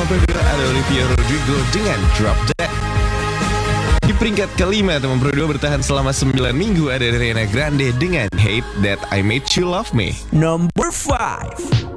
nomor 2 ada Olivia Rodrigo dengan Drop Dead. Di peringkat kelima teman Pro 2 bertahan selama 9 minggu ada Ariana Grande dengan Hate That I Made You Love Me. Number 5.